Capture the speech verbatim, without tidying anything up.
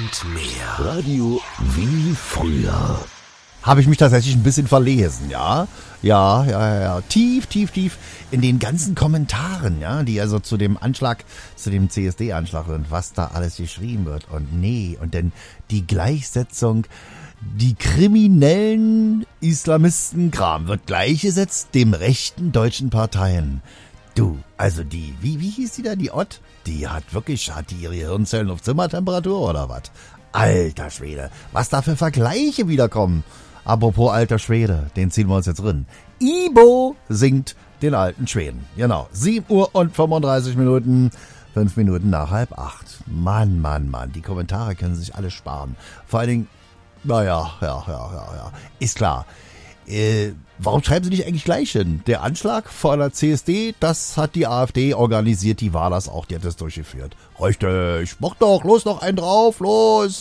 und mehr. Radio wie früher. Habe ich mich tatsächlich ein bisschen verlesen, ja. Ja, ja, ja, ja. Tief, tief, tief in den ganzen Kommentaren, ja, die also zu dem Anschlag, zu dem C S D-Anschlag sind, was da alles geschrieben wird. Und nee, und denn die Gleichsetzung, die kriminellen Islamisten-Kram wird gleichgesetzt dem rechten deutschen Parteien. Du, also die, wie, wie hieß die da, die Ott? Die hat wirklich, hat die ihre Hirnzellen auf Zimmertemperatur oder was? Alter Schwede, was da für Vergleiche wiederkommen. Apropos alter Schwede, den ziehen wir uns jetzt drin. Ibo singt den alten Schweden. Genau, sieben Uhr und fünfunddreißig Minuten, fünf Minuten nach halb acht. Mann, Mann, Mann, die Kommentare können sich alle sparen. Vor allen Dingen, naja, ja, ja, ja, ja, ist klar. Äh, warum schreiben sie nicht eigentlich gleich hin? Der Anschlag von der C S D, das hat die AfD organisiert, die war das auch, die hat das durchgeführt. Richtig, mach doch, los, noch einen drauf, los!